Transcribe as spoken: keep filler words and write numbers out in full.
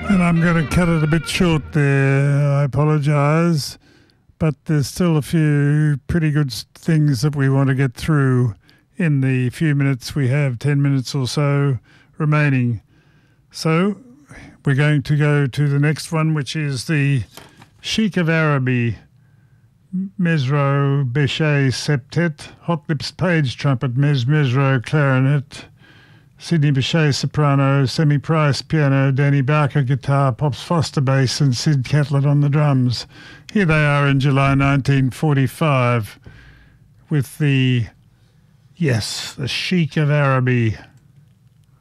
And I'm going to cut it a bit short there. I apologise. But there's still a few pretty good things that we want to get through in the few minutes we have, ten minutes or so remaining. So we're going to go to the next one, which is the Sheik of Araby, Mesro Bechet Septet, Hot Lips Page Trumpet, Mes Mesro Clarinet, Sidney Bechet Soprano, Semi Price Piano, Danny Barker Guitar, Pops Foster Bass and Sid Catlett on the drums. Here they are in July nineteen forty-five with the, yes, the Sheik of Araby.